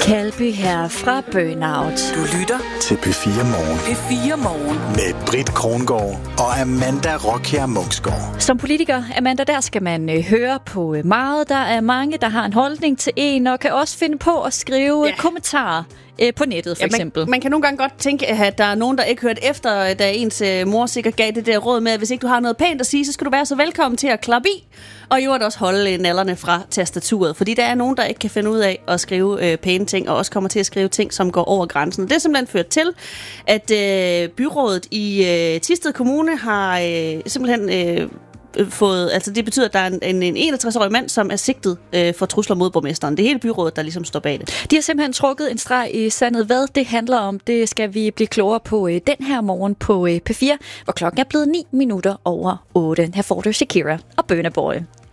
Kalby her fra Burnout. Du lytter til P4 Morgen. P4 Morgen. Med Britt Krongård og Amanda Rockjær Munksgaard. Som politiker, Amanda, der skal man høre på meget. Der er mange, der har en holdning til en, og kan også finde på at skrive kommentarer på nettet, for eksempel. Man kan nogle gange godt tænke, at der er nogen, der ikke hørte efter, da ens mor sikkert gav det der råd med, at hvis ikke du har noget pænt at sige, så skal du være så velkommen til at klappe i. Og jo også holde nallerne fra tastaturet, fordi der er nogen, der ikke kan finde ud af at skrive pæne ting, og også kommer til at skrive ting, som går over grænsen. Det er simpelthen ført til, at byrådet i Thisted Kommune har simpelthen fået, altså det betyder, at der er en 61-årig mand, som er sigtet for trusler mod borgmesteren. Det er hele byrådet, der ligesom står bag det. De har simpelthen trukket en streg i sandet. Hvad det handler om, det skal vi blive klogere på den her morgen på P4, hvor klokken er blevet 9 minutter over 8. Her får du Shakira og Burna Boy.